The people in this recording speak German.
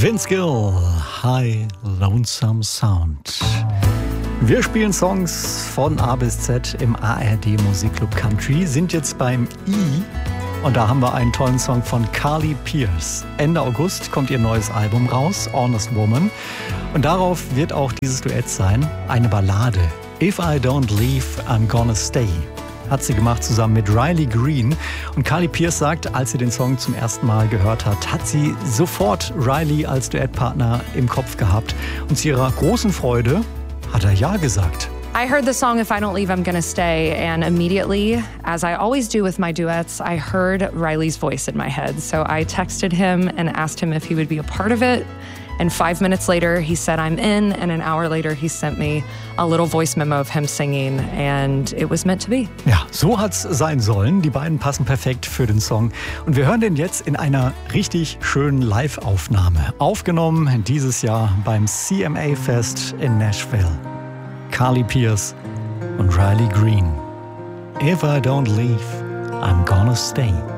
Vince Gill, High Lonesome Sound. Wir spielen Songs von A bis Z im ARD Musikclub Country, sind jetzt beim I und da haben wir einen tollen Song von Carly Pearce. Ende August kommt ihr neues Album raus, Honest Woman, und darauf wird auch dieses Duett sein, eine Ballade. If I Don't Leave, I'm Gonna Stay. Hat sie gemacht zusammen mit Riley Green. Und Carly Pearce sagt, als sie den Song zum ersten Mal gehört hat sie sofort Riley als Duettpartner im Kopf gehabt. Und zu ihrer großen Freude hat er Ja gesagt. I heard the song If I Don't Leave, I'm Gonna Stay, and immediately, as I always do with my duets, I heard Riley's voice in my head. So I texted him and asked him if he would be a part of it. And 5 minutes later, he said, I'm in. And an hour later, he sent me a little voice memo of him singing. And it was meant to be. Ja, so hat's sein sollen. Die beiden passen perfekt für den Song. Und wir hören den jetzt in einer richtig schönen Live-Aufnahme. Aufgenommen dieses Jahr beim CMA-Fest in Nashville. Carly Pearce und Riley Green. If I don't leave, I'm gonna stay.